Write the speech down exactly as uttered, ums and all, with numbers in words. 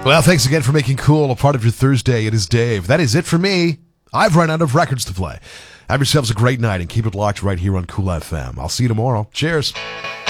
Well, thanks again for making Cool a part of your Thursday. It is Dave. That is it for me. I've run out of records to play. Have yourselves a great night and keep it locked right here on Cool F M. I'll see you tomorrow. Cheers.